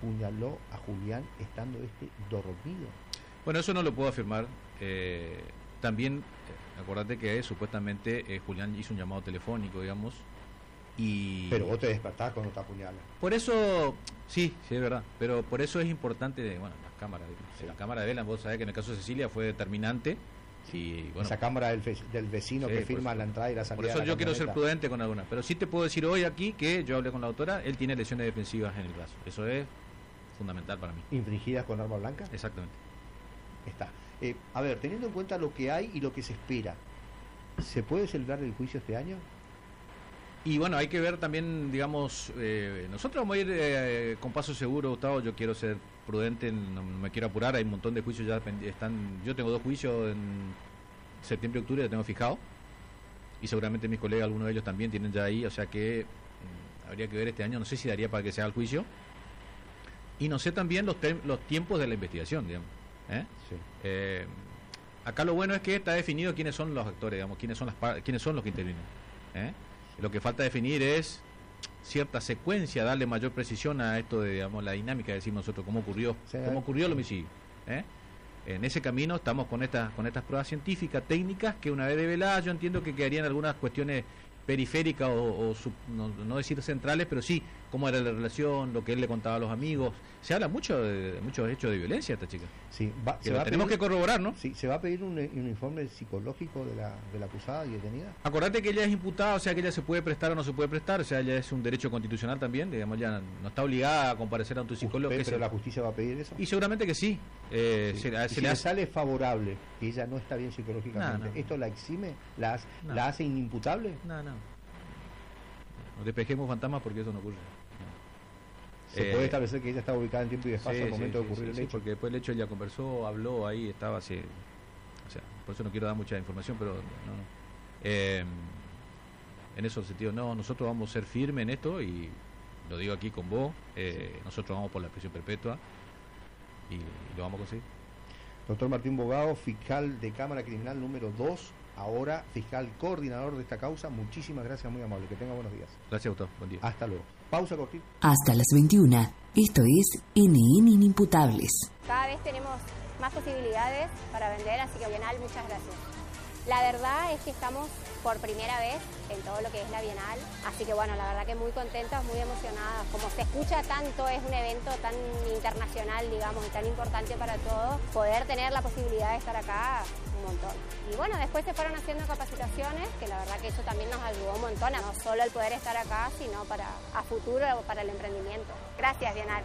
apuñaló a Julián estando dormido. Bueno, eso no lo puedo afirmar. También, acordate que supuestamente Julián hizo un llamado telefónico, digamos, y... Pero vos te despertás cuando te apuñalan. Por eso, sí, es verdad, pero por eso es importante, las cámaras, sí. La cámara de Belan, vos sabés que en el caso de Cecilia fue determinante. Y, bueno, esa cámara del vecino que firma la entrada y la salida. Por eso yo quiero ser prudente con algunas, pero sí te puedo decir hoy aquí que yo hablé con la doctora, él tiene lesiones defensivas en el brazo, eso es fundamental para mí. ¿Infringidas con arma blanca? Exactamente. Está. A ver, teniendo en cuenta lo que hay y lo que se espera, ¿se puede celebrar el juicio este año? Y bueno, hay que ver también, digamos, nosotros vamos a ir con paso seguro, Gustavo. Yo quiero ser prudente, no me quiero apurar, hay un montón de juicios ya están. Yo tengo 2 juicios en septiembre y octubre, ya tengo fijado, y seguramente mis colegas, algunos de ellos también tienen ya ahí, o sea que habría que ver este año, no sé si daría para que se haga el juicio, y no sé también los tiempos de la investigación, digamos. Sí. Acá lo bueno es que está definido quiénes son los actores, digamos, quiénes son los que intervienen. Lo que falta definir es cierta secuencia, darle mayor precisión a esto de, digamos, la dinámica, decimos nosotros, cómo ocurrió el homicidio. En ese camino estamos con estas pruebas científicas, técnicas, que una vez develadas yo entiendo que quedarían algunas cuestiones periféricas no decir centrales, pero sí cómo era la relación, lo que él le contaba a los amigos. Se habla mucho de muchos hechos de violencia esta chica. Sí, tenemos que corroborar, ¿no? Sí, se va a pedir un informe psicológico de la acusada y detenida. Acordate que ella es imputada, o sea que ella se puede prestar o no se puede prestar, o sea, ella es un derecho constitucional también, digamos, ya no está obligada a comparecer ante un psicólogo. Pero la justicia va a pedir eso. Y seguramente que sí. Si le sale favorable que ella no está bien psicológicamente, no. ¿Esto la exime? ¿La hace inimputable? No despejemos fantasmas porque eso no ocurre. Se puede establecer que ella estaba ubicada en tiempo y espacio al momento de ocurrir el hecho. Porque después el hecho ella conversó, habló, ahí estaba así. O sea, por eso no quiero dar mucha información, pero no. En ese sentido, nosotros vamos a ser firmes en esto, y lo digo aquí con vos, nosotros vamos por la prisión perpetua y lo vamos a conseguir. Doctor Martín Bogado, fiscal de Cámara Criminal número 2, ahora fiscal coordinador de esta causa, muchísimas gracias, muy amable, que tenga buenos días. Gracias, doctor, buen día. Hasta luego. Pausa cortita. Hasta las 21. Esto es NN Inimputables. Cada vez tenemos más posibilidades para vender, así que Bienal, muchas gracias. La verdad es que estamos por primera vez en todo lo que es la Bienal, así que bueno, la verdad que muy contentas, muy emocionadas. Como se escucha tanto, es un evento tan internacional, digamos, y tan importante para todos, poder tener la posibilidad de estar acá, un montón. Y bueno, después se fueron haciendo capacitaciones, que la verdad que eso también nos ayudó un montón, no solo el poder estar acá, sino a futuro, para el emprendimiento. Gracias, Bienal.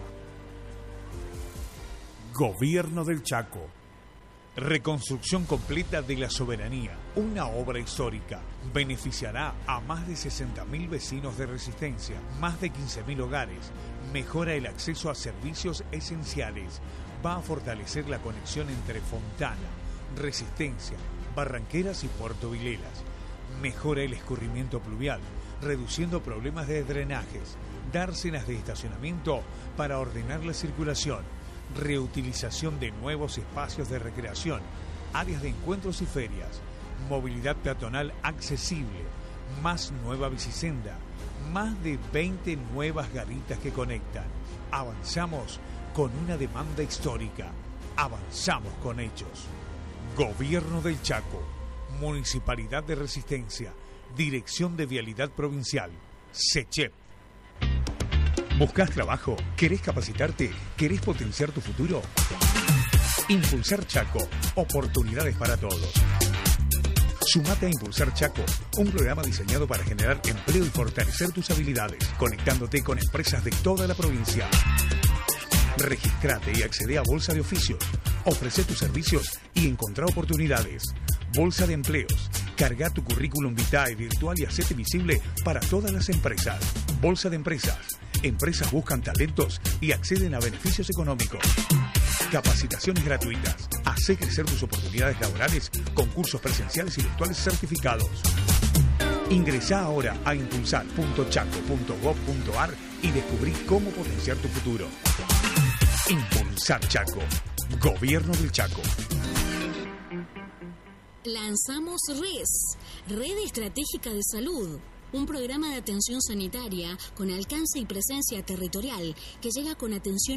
Gobierno del Chaco. Reconstrucción completa de la soberanía, una obra histórica. Beneficiará a más de 60.000 vecinos de Resistencia, más de 15.000 hogares. Mejora el acceso a servicios esenciales. Va a fortalecer la conexión entre Fontana, Resistencia, Barranqueras y Puerto Vilelas. Mejora el escurrimiento pluvial, reduciendo problemas de drenajes. Dársenas de estacionamiento para ordenar la circulación. Reutilización de nuevos espacios de recreación, áreas de encuentros y ferias, movilidad peatonal accesible, más nueva bicisenda, más de 20 nuevas garitas que conectan. Avanzamos con una demanda histórica, avanzamos con hechos. Gobierno del Chaco, Municipalidad de Resistencia, Dirección de Vialidad Provincial, SECHEP. ¿Buscas trabajo? ¿Querés capacitarte? ¿Querés potenciar tu futuro? Impulsar Chaco. Oportunidades para todos. Sumate a Impulsar Chaco, un programa diseñado para generar empleo y fortalecer tus habilidades, conectándote con empresas de toda la provincia. Registrate y accede a Bolsa de Oficios. Ofrece tus servicios y encontrá oportunidades. Bolsa de Empleos. Carga tu currículum vitae virtual y hacete visible para todas las empresas. Bolsa de Empresas. Empresas buscan talentos y acceden a beneficios económicos. Capacitaciones gratuitas. Hacé crecer tus oportunidades laborales con cursos presenciales y virtuales certificados. Ingresá ahora a impulsar.chaco.gov.ar y descubrí cómo potenciar tu futuro. Impulsar Chaco. Gobierno del Chaco. Lanzamos Red Estratégica de Salud, un programa de atención sanitaria con alcance y presencia territorial que llega con atención